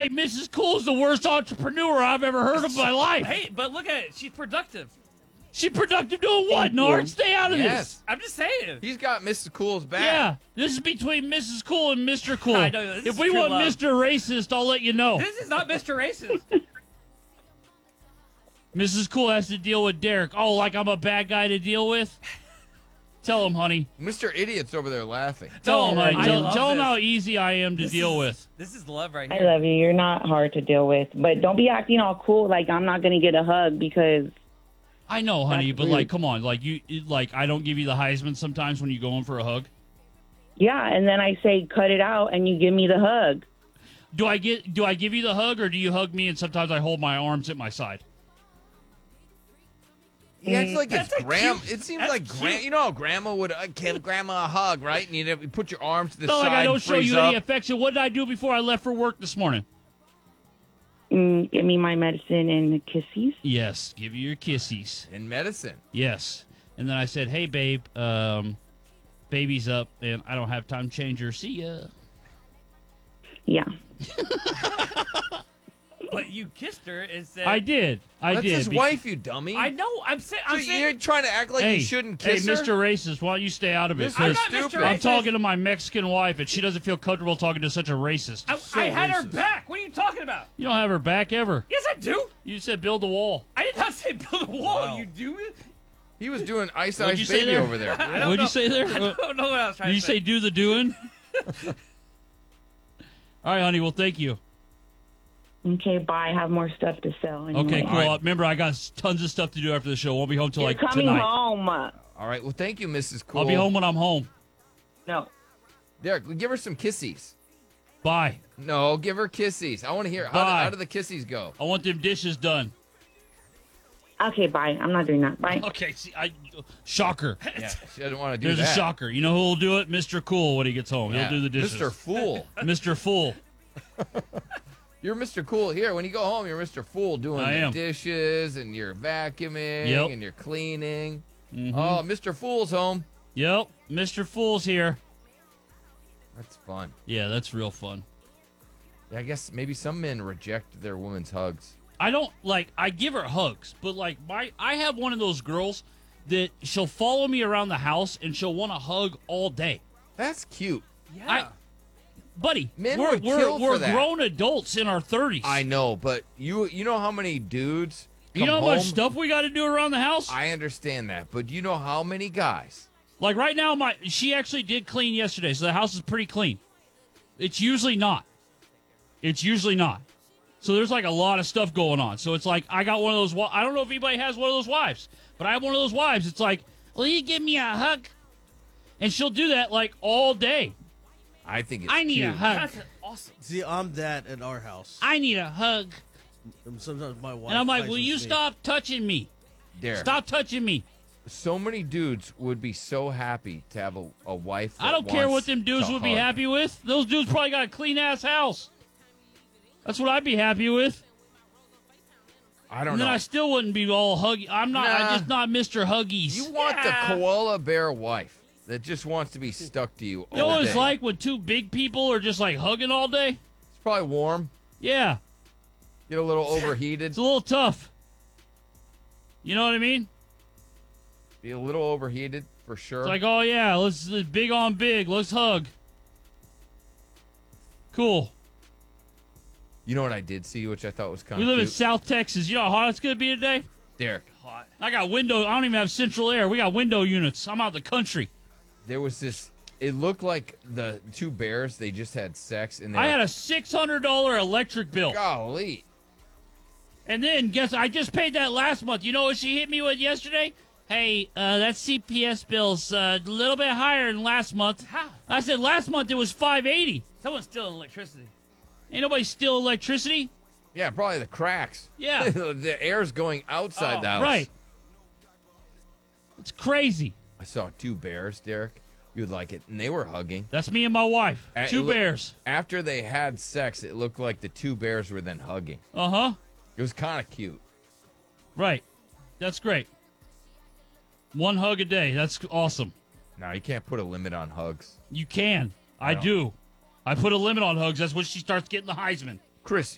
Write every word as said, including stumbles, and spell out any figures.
Hey, Missus Cool is the worst entrepreneur I've ever heard of in my life. Hey, but look at it. She's productive. She productive doing what, Nard? Stay out of Yes. this. I'm just saying. He's got Missus Cool's back. Yeah, this is between Missus Cool and Mister Cool. I know, this if is we true want love. Mister Racist, I'll let you know. This is not Mister Racist. Missus Cool has to deal with Derek. Oh, like I'm a bad guy to deal with? Tell him, honey. Mister Idiot's over there laughing. Tell him, honey. I Tell, love tell him this. how easy I am to This deal is- with. This is love right I here. love you. You're not hard to deal with. But don't be acting all cool like I'm not going to get a hug because I know, honey, That's but rude. like, come on, like you, like I don't give you the Heisman sometimes when you go in for a hug. yeah, and then I say cut it out and you give me the hug. Do I get? Do I give you the hug, or do you hug me and sometimes I hold my arms at my side? He acts like That's it's a grandma. cute- It seems that's like gran- cute. you know how grandma would uh, give grandma a hug, right? And you put your arms to the Not side. like I don't show freeze you up. any affection. What did I do before I left for work this morning? Mm, give me my medicine and the kisses. Yes, give you your kissies. in medicine. Yes, and then I said, "Hey, babe, um, baby's up, and I don't have time to change her. See ya." Yeah. But you kissed her and said, I did. I That's did. his Be- wife, you dummy. I know. I'm saying. So I'm saying. you're trying to act like Hey, you shouldn't hey, kiss her. Mister Racist, why don't you stay out of it? Mister I'm 'Cause not Mister stupid. I'm Racist. talking to my Mexican wife, and she doesn't feel comfortable talking to such a racist. I, So I had her racist. back. What are you talking about? You don't have her back ever. Yes, I do. You said build a wall. I did not say build a wall. Wow. You do it. He was doing ice What'd ice you say baby there? over there. I don't What'd know. you say there? I don't know what I was trying Did you to say say. do the doing? All right, honey. Well, thank you. Okay, bye. I have more stuff to sell. Anyway. Okay, cool. All right. Remember, I got s- tons of stuff to do after the show. Won't be home till You're like coming tonight. home. All right. Well, thank you, Missus Cool. I'll be home when I'm home. No. Derek, give her some kissies. Bye. No, give her kissies. I want to hear how, do- Bye. how do the kissies go. I want them dishes done. Okay, bye. I'm not doing that. Bye. Okay. See, I shocker. Yeah, she doesn't want to do There's that. a shocker. You know who will do it? Mister Cool when he gets home. Yeah. He'll do the dishes. Mister Fool. Mister Fool. You're Mister Cool here. When you go home, you're Mister Fool doing I the am. dishes and you're vacuuming Yep. and you're cleaning. Mhm. Oh, Mister Fool's home. Yep. Mister Fool's here. That's fun. Yeah, that's real fun. Yeah, I guess maybe some men reject their woman's hugs. I don't like I give her hugs, but like my I have one of those girls that she'll follow me around the house and she'll want to hug all day. That's cute. Yeah. I- Buddy, Men we're would we're, kill we're for that. grown adults in our thirties. I know, but you you know how many dudes You come know how home? much stuff we got to do around the house? I understand that, but you know how many guys? Like right now, my she actually did clean yesterday, so the house is pretty clean. It's usually not. It's usually not. So there's like a lot of stuff going on. So it's like I got one of those. wi- I don't know if anybody has one of those wives, but I have one of those wives. It's like, will you give me a hug? And she'll do that like all day. I think it's I need cute. a hug. That's awesome. See, I'm that at our house. I need a hug. And sometimes my wife. And I'm like, fights will with you me. stop touching me? Derek, Stop touching me. so many dudes would be so happy to have a, a wife. I that don't care what wants them dudes to would be hug. happy with. Those dudes probably got a clean ass house. That's what I'd be happy with. I don't And then know. I still wouldn't be all huggy. I'm not. Nah. I'm just not Mister Huggies. You want Yeah. the koala bear wife that just wants to be stuck to you all You know what it's day. like when two big people are just like hugging all day? It's probably warm. Yeah, Get a little overheated. it's a little tough. You know what I mean? Be a little overheated for sure. It's like, oh yeah, let's, let's big on big. Let's hug. Cool. You know what I did see, which I thought was kind We of live cute? in South Texas. You know how hot it's gonna be today? Derek, Hot. I got window. I don't even have central air. We got window units. I'm out the country. there was this. It looked like the two bears. They just had sex, and they I were- had a six hundred dollar electric bill. golly. And then guess I just paid that last month. You know what she hit me with yesterday? Hey, uh, that C P S bill's uh, a little bit higher than last month. How? I said last month it was five eighty. Someone's stealing electricity. Ain't nobody steal electricity. Yeah, probably the cracks. Yeah. the air's going outside Oh, the house. Right. It's crazy. I saw two bears, Derek. You'd like it, and they were hugging. That's me and my wife. Uh, Two it loo- bears. After they had sex, it looked like the two bears were then hugging. Uh huh. It was kind of cute. Right. That's great. One hug a day. That's awesome. Now you can't put a limit on hugs. You can. I know. do. I put a limit on hugs. That's when she starts getting the Heisman. Chris,